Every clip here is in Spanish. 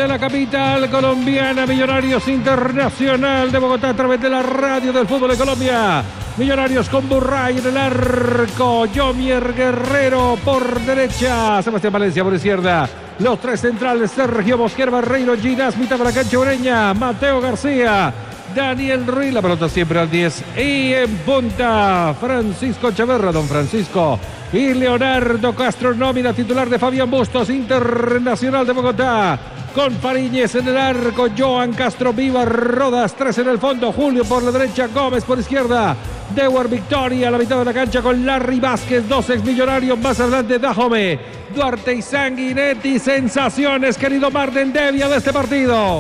de la capital colombiana. Millonarios Internacional de Bogotá a través de la radio del fútbol de Colombia. Millonarios con Burray en el arco, Yomier Guerrero por derecha, Sebastián Valencia por izquierda. Los tres centrales, Sergio Bosquera, Barreiro, Ginás, mitad de la cancha Ureña, Mateo García, Daniel Ruiz, la pelota siempre al 10 y en punta Francisco Chaverra, don Francisco, y Leonardo Castro, nómina titular de Fabián Bustos, Internacional de Bogotá, con Fariñez en el arco, Johan Castro, Viva Rodas, 3 en el fondo, Julio por la derecha, Gómez por izquierda, Dewar Victoria a la mitad de la cancha con Larry Vázquez, 2 exmillonarios, más adelante Dajome, Duarte y Sanguinetti. Sensaciones, querido Marden Devia, de este partido.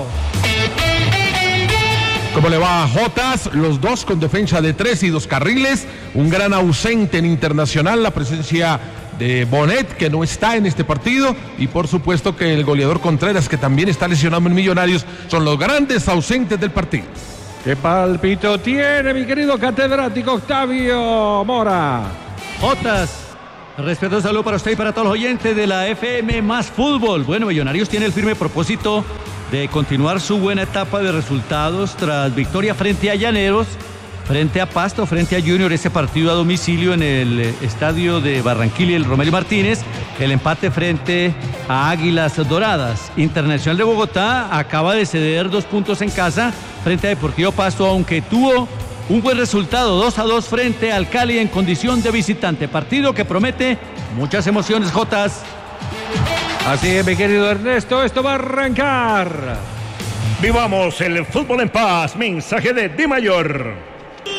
¿Cómo le va a Jotas? Los dos con defensa de 3 y 2 carriles. Un gran ausente en Internacional, la presencia de Bonet, que no está en este partido. Y por supuesto que el goleador Contreras, que también está lesionado en Millonarios, son los grandes ausentes del partido. ¿Qué palpito tiene, mi querido catedrático Octavio Mora? Jotas, respeto, saludo para usted y para todos los oyentes de la FM Más Fútbol. Bueno, Millonarios tiene el firme propósito de continuar su buena etapa de resultados tras victoria frente a Llaneros, frente a Pasto, frente a Junior, ese partido a domicilio en el estadio de Barranquilla, el Romelio Martínez, el empate frente a Águilas Doradas. Internacional de Bogotá acaba de ceder 2 puntos en casa frente a Deportivo Pasto, aunque tuvo un buen resultado, 2-2 frente al Cali en condición de visitante. Partido que promete muchas emociones, Jotas. Así es, mi querido Ernesto, esto va a arrancar. Vivamos el fútbol en paz. Mensaje de Di Mayor.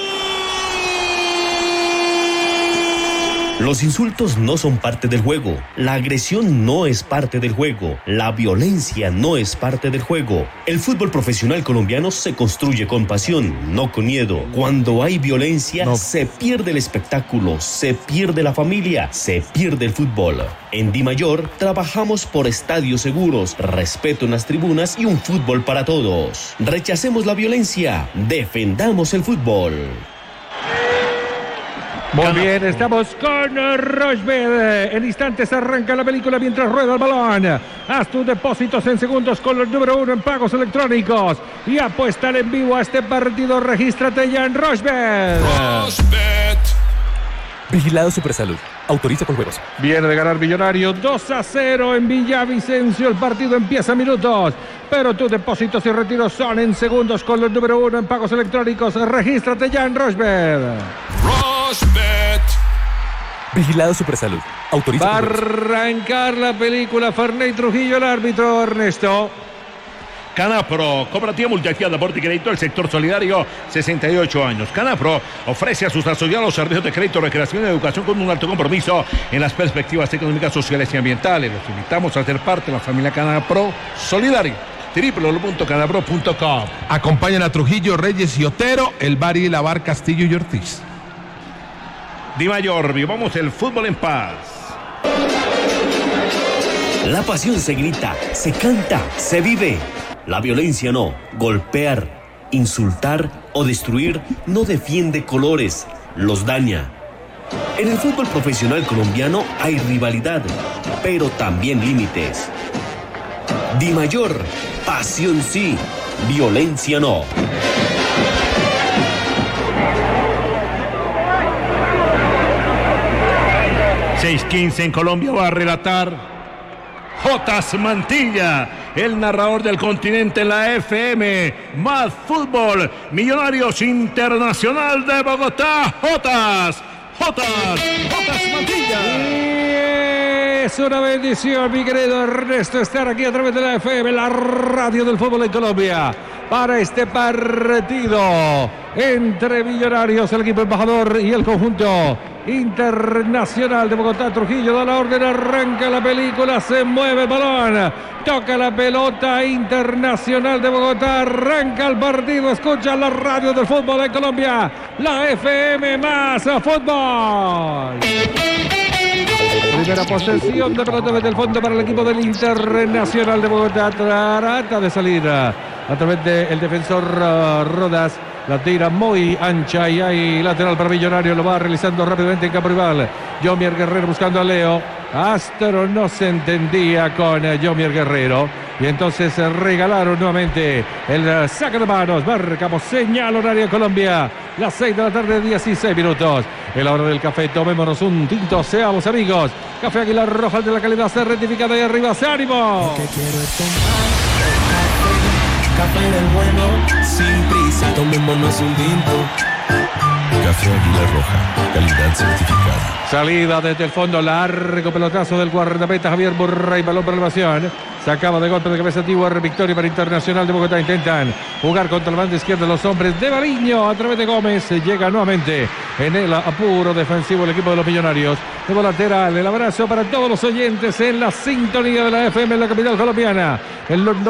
Los insultos no son parte del juego, la agresión no es parte del juego, la violencia no es parte del juego. El fútbol profesional colombiano se construye con pasión, no con miedo. Cuando hay violencia, se pierde el espectáculo, se pierde la familia, se pierde el fútbol. En Di Mayor trabajamos por estadios seguros, respeto en las tribunas y un fútbol para todos. Rechacemos la violencia, defendamos el fútbol. Muy bien, estamos con Rochbet. En instantes arranca la película mientras rueda el balón. Haz tus depósitos en segundos con los número 1 en pagos electrónicos. Y apuesta en vivo a este partido. Regístrate ya en Rochbet. Vigilado Supersalud. Autoriza con juegos. Viene de ganar Millonario 2-0 en Villavicencio. El partido empieza a minutos, pero tus depósitos y retiros son en segundos con los número 1 en pagos electrónicos. Regístrate ya en Rochbet. Vigilado Supersalud. Autoriza. Va a arrancar la película. Farney Trujillo, el árbitro. Ernesto. Canapro, cooperativa multiactiva de aporte y crédito del sector solidario, 68 años. Canapro ofrece a sus asociados servicios de crédito, recreación y educación con un alto compromiso en las perspectivas económicas, sociales y ambientales. Los invitamos a ser parte de la familia Canapro Solidario. www.canapro.com. Acompañan a Trujillo, Reyes y Otero, El Bari, Lavar, Castillo y Ortiz. Di Mayor, vivamos el fútbol en paz. La pasión se grita, se canta, se vive. La violencia no. Golpear, insultar o destruir no defiende colores, los daña. En el fútbol profesional colombiano hay rivalidad, pero también límites. Di Mayor, pasión sí, violencia no. ...6:15 en Colombia va a relatar Jotas Mantilla, el narrador del continente en la FM Más Fútbol. Millonarios Internacional de Bogotá. Jotas Mantilla. Es una bendición, mi querido Ernesto, estar aquí a través de la FM, la radio del fútbol en Colombia, para este partido entre Millonarios, el equipo embajador, y el conjunto Internacional de Bogotá. Trujillo da la orden, arranca la película, se mueve el balón, toca la pelota. Internacional de Bogotá, arranca el partido. Escucha la radio del fútbol en Colombia, la FM Más Fútbol. Primera posesión de pelota desde el fondo para el equipo del Internacional de Bogotá. Trata de salir a través del defensor Rodas. La tira muy ancha y hay lateral para Millonario. Lo va realizando rápidamente en campo rival. Yomier Guerrero buscando a Leo. Astro no se entendía con Yomier Guerrero. y entonces regalaron nuevamente el saque de manos. Marcamos señal horaria Colombia, las 6 de la tarde, 16 minutos. Es la hora del café, tomémonos un tinto, seamos amigos. Café Águila Roja, de la calidad certificada y arriba, ánimo. Lo que quiero es tomar café del bueno, sin prisa, tomémonos un tinto. Café Águila Roja, calidad certificada. Salida desde el fondo, largo pelotazo del guardameta Javier Burray, balón para elevación. Sacaba de golpe de cabeza Tibuar, victoria para Internacional de Bogotá. Intentan jugar contra la banda izquierda los hombres de Bariño a través de Gómez. Llega nuevamente en el apuro defensivo el equipo de los Millonarios. De lateral, el abrazo para todos los oyentes en la sintonía de la FM en la capital colombiana. En los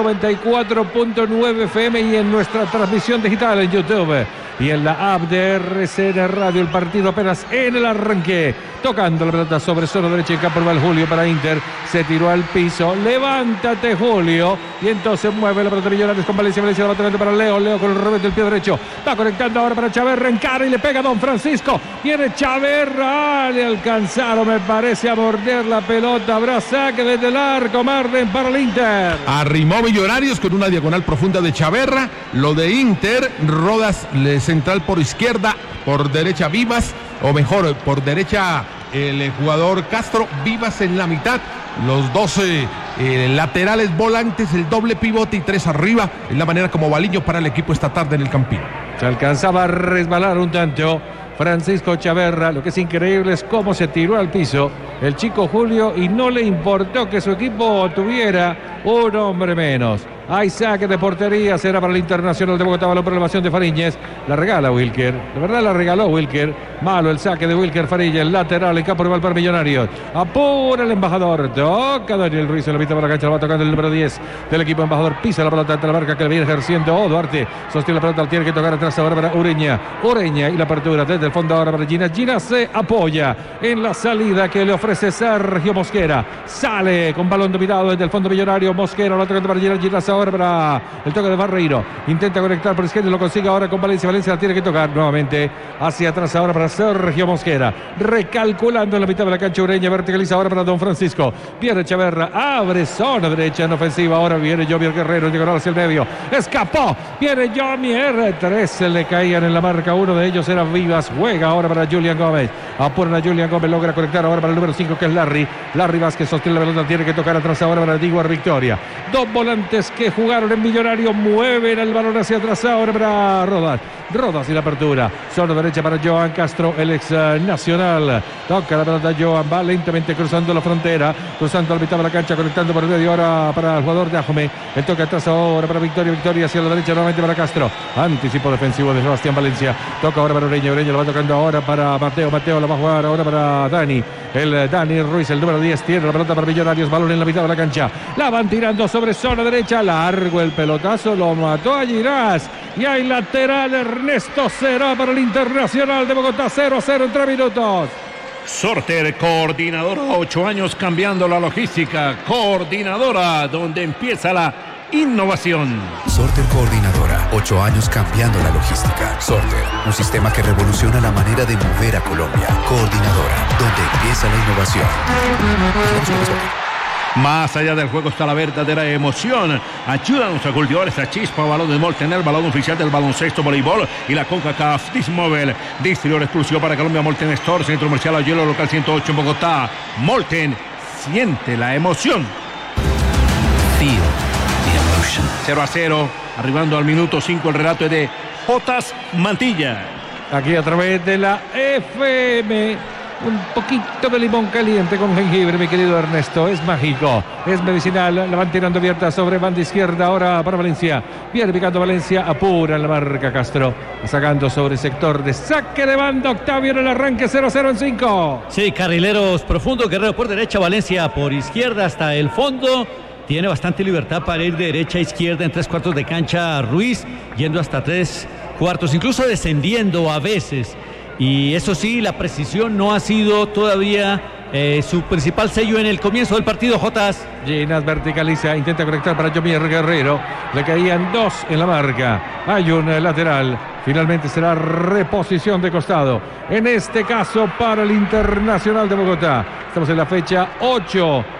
94.9 FM y en nuestra transmisión digital en YouTube. Y en la app de RCN Radio, el partido apenas en el arranque. Tocando la pelota sobre zona derecha y campo va el Julio para Inter. Se tiró al piso. Levántate, Julio. Y entonces mueve la pelota Millonarios con Valencia. Valencia la pelota para Leo. Leo con el revés del pie derecho. Va conectando ahora para Chaverra. Encara y le pega a Don Francisco. Viene Chaverra. Le alcanzaron, me parece, a morder la pelota. Habrá saque desde el arco. Marden para el Inter. Arrimó Millonarios con una diagonal profunda de Chaverra. Lo de Inter, Rodas central por izquierda, por derecha Vivas, o mejor, por derecha el jugador Castro, Vivas en la mitad, los 12 laterales volantes, el doble pivote y 3 arriba, es la manera como Baliño para el equipo esta tarde en el Campín. Se alcanzaba a resbalar un tanto Francisco Chaverra. Lo que es increíble es cómo se tiró al piso el chico Julio y no le importó que su equipo tuviera un hombre menos. Hay saque de portería, será para el Internacional de Bogotá, balón por elevación de Fariñez. La regala Wilker, de verdad la regaló Wilker. Malo el saque de Wilker Fariñez, el lateral, el campo rival para Millonarios. Apura el embajador, toca Daniel Ruiz en la mitad de la cancha, lo va tocando el número 10 del equipo embajador. Pisa la pelota ante la marca que le viene ejerciendo Duarte. Sostiene la pelota, tiene que tocar atrás ahora para Ureña. Ureña y la apertura desde el fondo ahora para Gina. Gina se apoya en la salida que le ofrece Sergio Mosquera. Sale con balón dominado desde el fondo Millonario. Mosquera lo toca para Gina. Gina ahora para el toque de Barreiro. Intenta conectar por izquierda y lo consigue ahora con Valencia. Valencia la tiene que tocar nuevamente hacia atrás ahora para Sergio Mosquera. Recalculando en la mitad de la cancha Ureña. Verticaliza ahora para Don Francisco. Viene Chaverra. Abre zona derecha en ofensiva. Ahora viene Jomier Guerrero. Llegó hacia el medio. Escapó. Viene Jomier. 3 se le caían en la marca. Uno de ellos era Vivas. Juega ahora para Julián Gómez. Apuran a Julián Gómez. Logra conectar ahora para el número 5 que es Larry. Larry Vázquez sostiene la pelota. Tiene que tocar atrás ahora para Diguar Victoria. Dos volantes que jugaron en Millonario. Mueven el balón hacia atrás ahora para Rodas. Rodas y la apertura. Zona derecha para Joan Castro, el ex nacional. Toca la pelota Joan. Va lentamente cruzando la frontera. Cruzando la mitad de la cancha. Conectando por el medio ahora para el jugador de Ajome. El toque atrás ahora para Victoria. Victoria hacia la derecha nuevamente para Castro. Anticipo defensivo de Sebastián Valencia. Toca ahora para Ureña. Ureña lo va tocando ahora para Mateo. Mateo lo va a jugar ahora para Dani. El Dani Ruiz, el número 10, tiene la pelota para Millonarios. Balón en la mitad de la cancha. La van tirando sobre zona derecha. Largo el pelotazo. Lo mató a Girás. Y hay lateral. Ernesto será para el Internacional de Bogotá. 0-0 en 3 minutos. Sorter, coordinadora, 8 años cambiando la logística. Coordinadora, donde empieza la innovación. Sorter Coordinadora, 8 años cambiando la logística. Sorter, un sistema que revoluciona la manera de mover a Colombia. Coordinadora, donde empieza la innovación. Más allá del juego está la verdadera emoción. Ayúdanos a cultivar esta chispa. Balón de Molten, el balón oficial del baloncesto, voleibol y la CONCACAF Dismobile. Distribuidor exclusivo para Colombia, Molten Store, Centro Comercial Ayuelo, local 108 en Bogotá. Molten, siente la emoción. Feel the emotion. 0-0, arribando al minuto 5 el relato es de Jotas Mantilla. Aquí a través de la FM. Un poquito de limón caliente con jengibre, mi querido Ernesto. Es mágico, es medicinal. La van tirando abierta sobre banda izquierda ahora para Valencia. Viene picando Valencia, apura en la marca Castro. Sacando sobre el sector de saque de banda. Octavio en el arranque, 0-0 en 5. Sí, carrileros profundo. Guerrero por derecha, Valencia por izquierda hasta el fondo. Tiene bastante libertad para ir de derecha a izquierda en 3/4 de cancha Ruiz, yendo hasta 3/4, incluso descendiendo a veces. Y eso sí, la precisión no ha sido todavía su principal sello en el comienzo del partido, Jotas. Ginas verticaliza, intenta conectar para Jomier Guerrero. Le caían 2 en la marca. Hay un lateral. Finalmente será reposición de costado. En este caso para el Internacional de Bogotá. Estamos en la fecha 8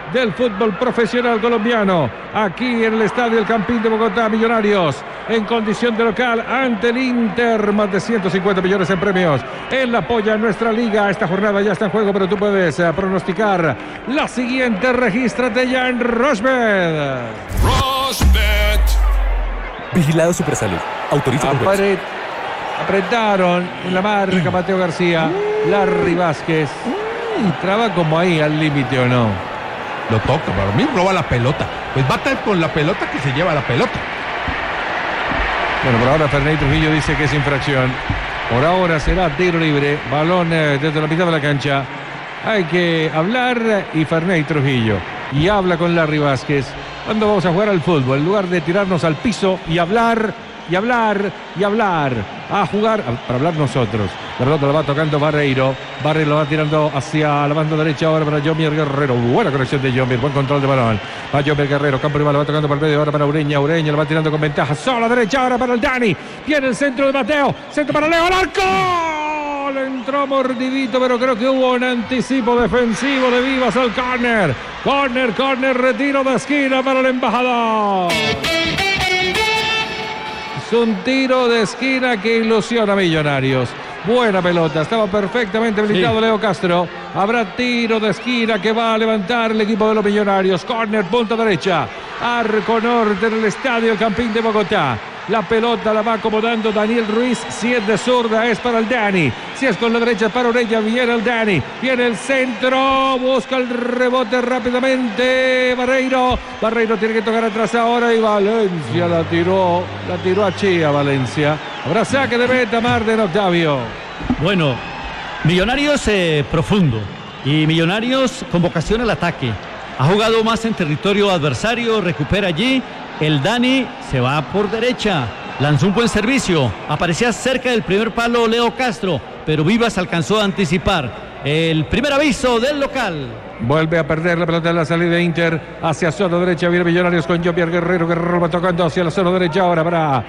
del fútbol profesional colombiano. Aquí en el estadio El Campín de Bogotá, Millonarios en condición de local ante el Inter. Más de 150 millones en premios. Él apoya a nuestra liga. Esta jornada ya está en juego, pero tú puedes pronosticar la siguiente. Regístrate ya en Rosbet. Rosbet. Vigilado Supersalud. Autoriza con juegos. Apretaron en la marca Mateo García. Larry Vázquez. Entraba como ahí al límite, ¿o no? Lo toca, para mí roba la pelota. Pues bata con la pelota que se lleva la pelota. Bueno, por ahora Ferney Trujillo dice que es infracción. Por ahora será tiro libre. Balón desde la mitad de la cancha. Hay que hablar y Ferney Trujillo. Y habla con Larry Vázquez. ¿Cuándo vamos a jugar al fútbol? En lugar de tirarnos al piso y hablar, y hablar, y hablar. A jugar, para hablar nosotros. La pelota la va tocando Barreiro. Barreiro lo va tirando hacia la banda derecha ahora para Jomier Guerrero. Buena conexión de Jomier, buen control de balón. Va Jomier Guerrero, campo rival, lo va tocando por el medio ahora para Ureña. Ureña lo va tirando con ventaja. Solo a la derecha ahora para el Dani. Viene el centro de Mateo. Centro para Leo, al arco. Le entró mordidito, pero creo que hubo un anticipo defensivo de Vivas al córner. Córner, retiro de esquina para el embajador. Es un tiro de esquina que ilusiona a Millonarios. Buena pelota, estaba perfectamente habilitado Leo Castro. Habrá tiro de esquina que va a levantar el equipo de los Millonarios. Córner, punta derecha. Arco norte en el estadio El Campín de Bogotá. La pelota la va acomodando Daniel Ruiz. Si es de zurda es para el Dani. Si es con la derecha para Ureña, viene el Dani. Viene el centro. Busca el rebote rápidamente. Barreiro tiene que tocar atrás ahora. Y Valencia la tiró a Chía Valencia. Habrá saque de meta Marden Octavio. Bueno, Millonarios profundo. Y Millonarios con vocación al ataque. Ha jugado más en territorio adversario. Recupera allí. El Dani se va por derecha, lanzó un buen servicio, aparecía cerca del primer palo Leo Castro, pero Vivas alcanzó a anticipar. El primer aviso del local. Vuelve a perder la pelota en la salida de Inter hacia zona derecha. Viene Millonarios con Jomier Guerrero. Guerrero va tocando hacia la zona derecha ahora para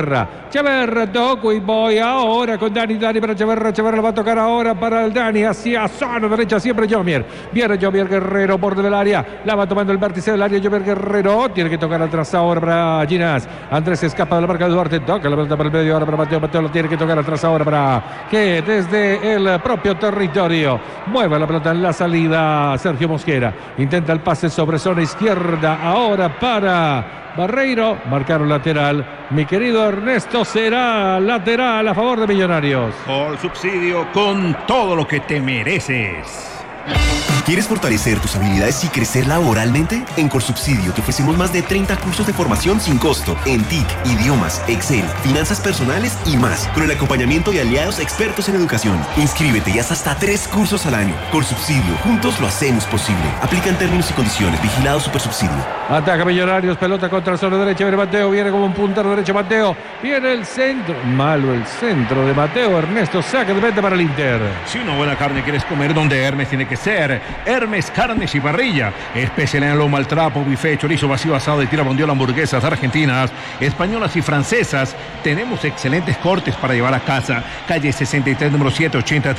Chaverra toco y voy ahora con Dani para Chaverra la va a tocar ahora para el Dani hacia zona derecha. Siempre Jomier. Viene Jomier Guerrero, borde del área. La va tomando el vértice del área. Jomier Guerrero tiene que tocar atrás ahora para Ginás. Andrés escapa de la marca de Duarte. Toca la pelota para el medio ahora para Mateo. Mateo lo tiene que tocar atrás ahora para que desde el propio territorio mueva la pelota en la salida. Sergio Mosquera intenta el pase sobre zona izquierda ahora para Barreiro. Marcaron lateral. Mi querido Ernesto, será lateral a favor de Millonarios. Por subsidio, con todo lo que te mereces. ¿Quieres fortalecer tus habilidades y crecer laboralmente? En Corsubsidio te ofrecemos más de 30 cursos de formación sin costo en TIC, idiomas, Excel, finanzas personales y más, con el acompañamiento de aliados expertos en educación. Inscríbete y haz hasta 3 cursos al año. Corsubsidio, juntos lo hacemos posible. Aplican términos y condiciones. Vigilado Supersubsidio. Ataca Millonarios, pelota contra la zona derecha. Viene Mateo, viene como un puntero derecho Mateo. Viene el centro. Malo el centro de Mateo. Ernesto saca de meta para el Inter. Si una buena carne quieres comer, donde Hermes tiene que ser. Hermes Carnes y Parrilla. Especial en lomo al trapo, bife, chorizo vacío, asado y tira bondiola, hamburguesas argentinas, españolas y francesas. Tenemos excelentes cortes para llevar a casa. Calle 63, número 780,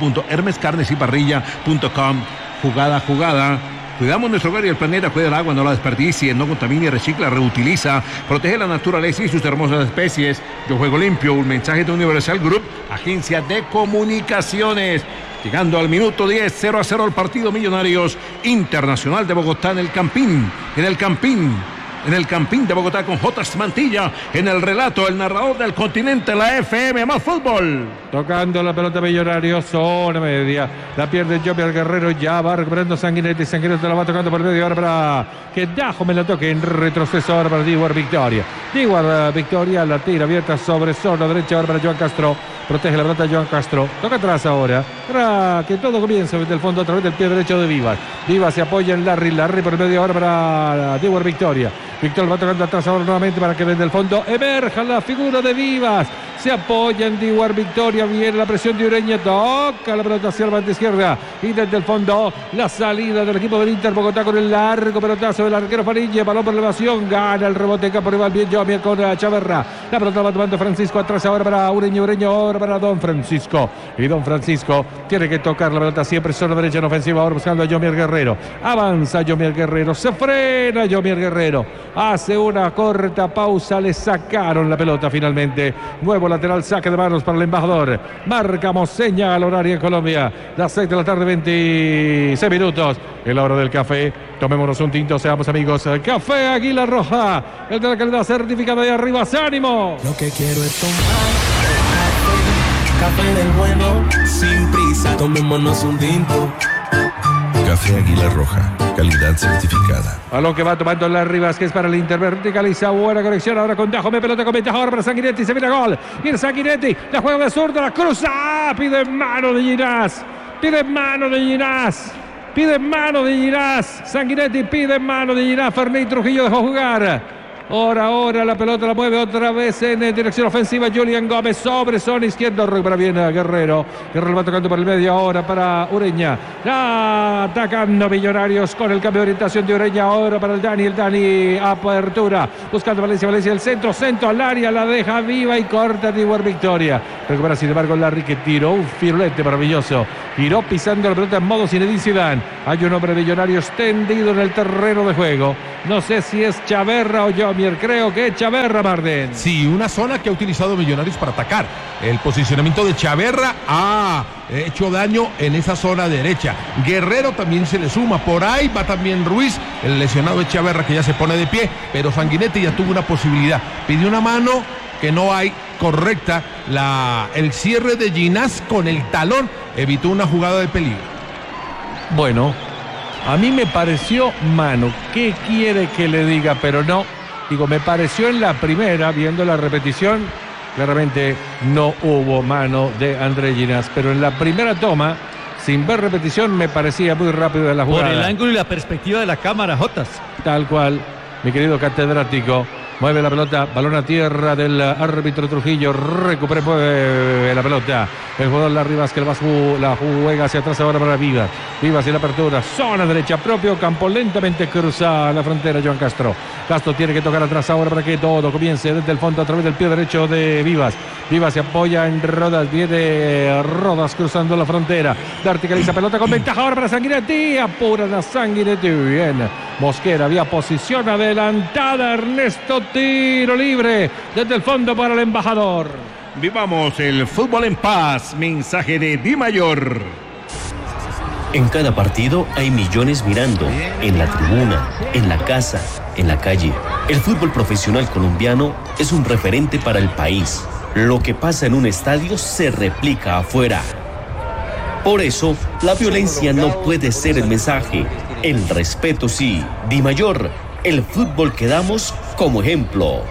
www.hermescarnesyparrilla.com. Jugada. Cuidamos nuestro hogar y el planeta, cuida el agua, no la desperdicie, no contamine, recicla, reutiliza, protege la naturaleza y sus hermosas especies. Yo juego limpio, un mensaje de Universal Group, agencia de comunicaciones. Llegando al minuto 10, 0-0 el partido Millonarios Internacional de Bogotá en el Campín de Bogotá con J. Mantilla en el relato, el narrador del continente, la FM más fútbol. Tocando la pelota Millonarios, zona media, la pierde Jomier Guerrero, ya va recuperando Sanguinetti la va tocando por medio ahora para que Dajo me la toque en retroceso ahora para Dewar Victoria, la tira abierta sobre zona derecha ahora para Joan Castro, protege la pelota Joan Castro, toca atrás ahora, para que todo comience desde el fondo a través del pie derecho de Vivas se apoya en Larry por el medio ahora para Dewar Victoria va tocando atrás ahora nuevamente para que desde el fondo emerja la figura de Vivas. Se apoya en Dewar Victoria. Viene la presión de Ureña. Toca la pelota hacia la banda izquierda. Y desde el fondo la salida del equipo del Inter Bogotá con el largo pelotazo del arquero Farilla. Balón por elevación. Gana el rebote en campo rival. Bien Jomier con Chaverra. La pelota va tomando Francisco. Atrás ahora para Ureña. Ureña ahora para Don Francisco. Y Don Francisco tiene que tocar la pelota siempre. Zona derecha en ofensiva. Ahora buscando a Jomier Guerrero. Avanza Jomier Guerrero. Se frena Jomier Guerrero. Hace una corta pausa. Le sacaron la pelota finalmente. Nuevo lateral, saque de manos para el embajador. Marcamos señal horaria en Colombia. Las 6 de la tarde, 26 minutos. En la hora del café. Tomémonos un tinto, seamos amigos. Café Águila Roja. El de la calidad certificada de arriba. ¡Ánimo! Lo que quiero es tomar café del bueno, sin prisa. Tomémonos un tinto. Café Águila Roja, calidad certificada. Balón que va tomando la Rivas, que es para el Inter. Verticaliza, buena conexión ahora con Dajome, pelota con ventaja ahora para Sanguinetti. Se viene gol. Viene Sanguinetti, la juega de zurda, la cruza. Pide mano de Ginás. Pide mano de Ginás. Pide mano de Ginás. Sanguinetti pide mano de Ginás. Fernández Trujillo dejó jugar. Ahora la pelota la mueve otra vez en dirección ofensiva. Julián Gómez sobre zona izquierda. Para bien a Guerrero. Guerrero va tocando por el medio ahora para Ureña. Atacando Millonarios con el cambio de orientación de Ureña. Ahora para el Dani. El Dani apertura. Buscando Valencia el centro. Centro al área. La deja viva y corta Dewar Victoria. Recupera sin embargo Larry, que tiró un firulete maravilloso. Giró pisando la pelota en modo Zinedine Zidane. Hay un hombre de Millonarios tendido en el terreno de juego. No sé si es Chaverra o Jomier. Creo que es Chaverra, Marden. Sí, una zona que ha utilizado Millonarios para atacar. El posicionamiento de Chaverra ha hecho daño en esa zona derecha. Guerrero también se le suma. Por ahí va también Ruiz, el lesionado de Chaverra, que ya se pone de pie. Pero Sanguinetti ya tuvo una posibilidad. Pidió una mano que no hay correcta. El cierre de Ginás con el talón evitó una jugada de peligro. Bueno, a mí me pareció mano. ¿Qué quiere que le diga? Pero no. Digo, me pareció en la primera, viendo la repetición, claramente no hubo mano de André Ginás. Pero en la primera toma, sin ver repetición, me parecía muy rápido de la jugada. Por el ángulo y la perspectiva de la cámara, Jotas. Tal cual, mi querido catedrático. Mueve la pelota, balón a tierra del árbitro Trujillo. Recupera, mueve la pelota. El jugador Larribas, que la juega hacia atrás ahora para Vivas. Vivas en la apertura, zona derecha, propio campo. Lentamente cruza la frontera Joan Castro. Castro tiene que tocar atrás ahora para que todo comience desde el fondo a través del pie derecho de Vivas. Vivas se apoya en Rodas. Viene Rodas cruzando la frontera. Verticaliza pelota con ventaja ahora para Sanguinetti. Apura la Sanguinetti. Bien. Mosquera había posición adelantada. Ernesto, tiro libre desde el fondo para el embajador. Vivamos el fútbol en paz. Mensaje de Di Mayor. En cada partido hay millones mirando, en la tribuna, en la casa, en la calle. El fútbol profesional colombiano es un referente para el país. Lo que pasa en un estadio se replica afuera. Por eso, la violencia no puede ser el mensaje. El respeto sí. Di Mayor, el fútbol que damos como ejemplo.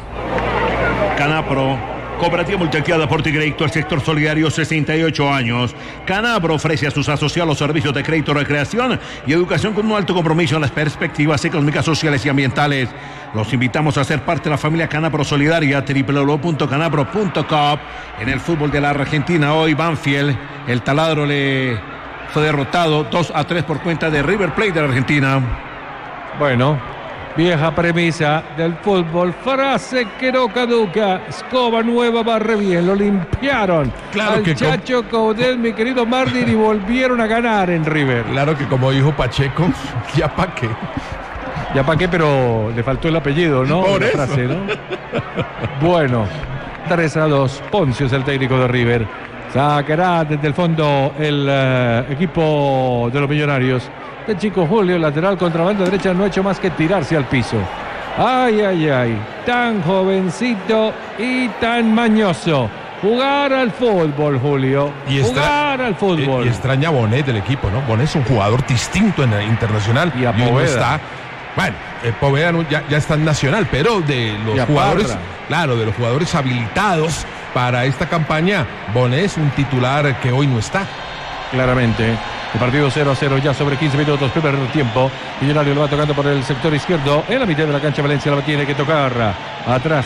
Canapro, Cooperativa Multiactividad de Aporte y Crédito al Sector Solidario, 68 años. Canapro ofrece a sus asociados servicios de crédito, recreación y educación con un alto compromiso en las perspectivas económicas, sociales y ambientales. Los invitamos a ser parte de la familia Canapro Solidaria, www.canapro.com. En el fútbol de la Argentina, hoy Banfield, el taladro le fue derrotado 2-3 por cuenta de River Plate de la Argentina. Bueno, vieja premisa del fútbol, frase que no caduca. Escoba nueva, barre bien, lo limpiaron. Claro al que Chacho Caudel, mi querido Martín, y volvieron a ganar en River. Claro que como dijo Pacheco, ya pa' qué. Ya pa' qué, pero le faltó el apellido, ¿no? Por eso. Frase, ¿no? Bueno, 3-2. Poncio es el técnico de River. Sacará desde el fondo el equipo de los Millonarios. El chico Julio, lateral contra banda derecha, no ha hecho más que tirarse al piso. Ay, ay, ay. Tan jovencito y tan mañoso. Jugar al fútbol, Julio. Jugar al fútbol. Y extraña a Bonet del equipo, ¿no? Bonet es un jugador distinto en el internacional. Y a hoy no Poveda. está. Bueno, Poveda ya está en nacional, pero de los jugadores, Parra. claro, de los jugadores habilitados para esta campaña, Bonet es un titular que hoy no está. Claramente. El partido 0-0 ya sobre 15 minutos, primer tiempo. Millonario lo va tocando por el sector izquierdo. En la mitad de la cancha Valencia la tiene que tocar. Atrás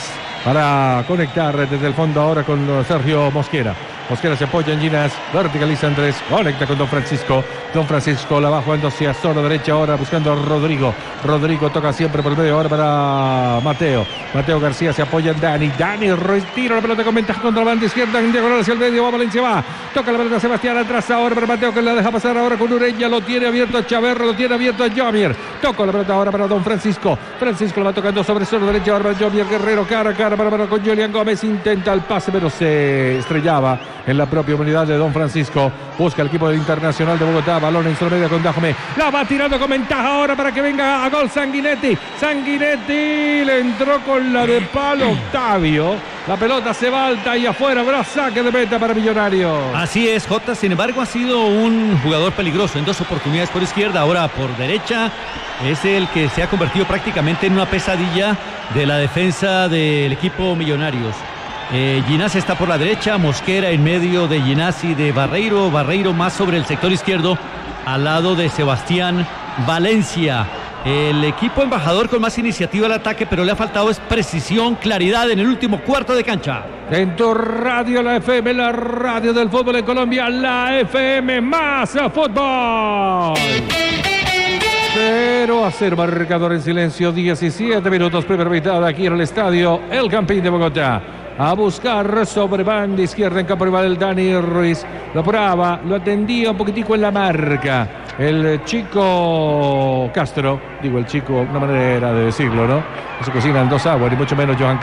para conectar desde el fondo ahora con Sergio Mosquera. Mosquera se apoya en Ginás, verticaliza Andrés, conecta con Don Francisco. Don Francisco la va jugando hacia zona derecha ahora buscando a Rodrigo. Rodrigo toca siempre por el medio ahora para Mateo. Mateo García se apoya en Dani. Dani retira la pelota con ventaja contra la banda izquierda en diagonal hacia el medio. Va Valencia, va. Toca la pelota Sebastián atrás ahora para Mateo que la deja pasar ahora con Ureña. Lo tiene abierto a Chaverra, lo tiene abierto a Jomier. Toca la pelota ahora para Don Francisco. Francisco la va tocando sobre zona derecha ahora para Jomier Guerrero. Cara a cara para con Julián Gómez. Intenta el pase pero se estrellaba en la propia unidad de Don Francisco. Busca el equipo del Internacional de Bogotá. Balón en zona media con Dajome. La va tirando con ventaja ahora para que venga a gol Sanguinetti. Sanguinetti le entró con la de palo Octavio. La pelota se va alta y afuera. Habrá saque de meta para Millonarios. Así es, Jota. Sin embargo, ha sido un jugador peligroso en 2 oportunidades por izquierda, ahora por derecha. Es el que se ha convertido prácticamente en una pesadilla de la defensa del equipo Millonarios. Ginás está por la derecha, Mosquera en medio de Ginás y de Barreiro. Barreiro más sobre el sector izquierdo, al lado de Sebastián Valencia. El equipo embajador con más iniciativa al ataque, pero le ha faltado es precisión, claridad en el último cuarto de cancha. En tu radio, la FM, la radio del fútbol en Colombia, la FM más fútbol. 0-0, marcador en silencio, 17 minutos, primera mitad aquí en el estadio El Campín de Bogotá. A buscar sobre banda izquierda en campo rival el Dani Ruiz. Lo probaba, lo atendía un poquitico en la marca. El chico Castro, digo el chico, una manera de decirlo, ¿no? No se cocinan 2 aguas, ni mucho menos Johan